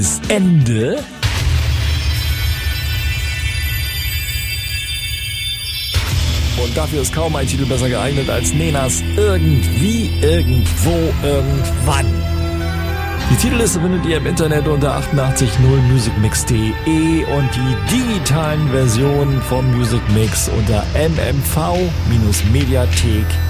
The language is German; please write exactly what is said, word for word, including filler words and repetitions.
Ende. Und dafür ist kaum ein Titel besser geeignet als Nenas Irgendwie, Irgendwo, Irgendwann. Die Titelliste findet ihr im Internet unter achtundachtzig null musicmix punkt de und die digitalen Versionen vom Music Mix unter m m v Bindestrich mediathek